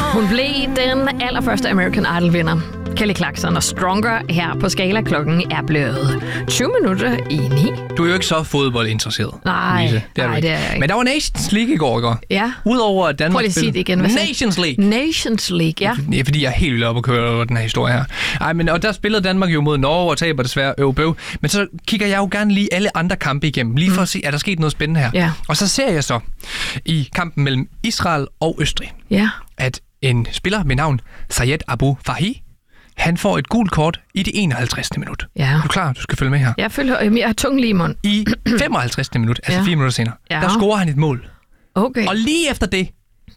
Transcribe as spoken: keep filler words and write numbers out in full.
Hun blev den allerførste American Idol-vinder. Kelly Clarkson og Stronger her på Skala. Klokken er blevet tyve minutter i ni. Du er jo ikke så fodboldinteresseret, Nej, Lise. Det er nej, det er jeg ikke. Men der var Nations League i går, ikke? Ja. Udover at Danmark Prøv lige at sige det igen. Hvad Nations League. Nations League, ja. Det er fordi, jeg er helt vildt op at køre over den her historie her. Ej, men og der spillede Danmark jo mod Norge og taber desværre øvbøv. Men så kigger jeg jo gerne lige alle andre kampe igennem, lige for mm. at se, er der sket noget spændende her. Ja. Og så ser jeg så i kampen mellem Israel og Østrig, Ja. at en spiller med navn Sayed Abu Fahi, han får et gult kort i det enoghalvtreds minut. Ja. Er du klar? Du skal følge med her. Jeg følger, jeg har tung lige i mund. I femoghalvtreds minut, altså Ja. fire minutter senere, Ja. der scorer han et mål. Okay. Og lige efter det,